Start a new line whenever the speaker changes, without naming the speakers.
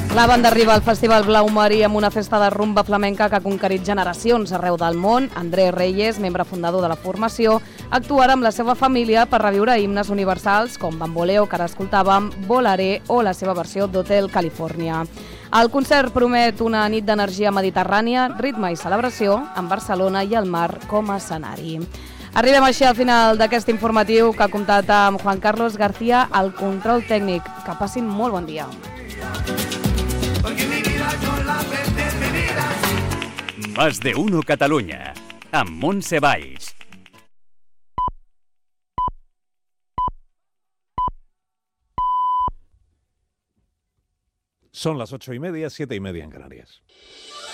La banda arriba al Festival Blau Marí amb una festa de rumba flamenca que ha conquerit generacions arreu del món. Andrés Reyes, membre fundador de la formació, actuarà amb la seva família per reviure himnes universals com Bamboleo, que ara escoltàvem, Volaré o la seva versió d'Hotel California. El concert promet una nit d'energia mediterrània, ritme i celebració, amb Barcelona i el mar com a escenari. Arribem així al final d'aquest informatiu que ha comptat amb Juan Carlos García, al control tècnic. Que passin molt bon dia.
Más de uno Catalunya, amb Montse Valls.
Son las 8:30, 7:30 en Canarias.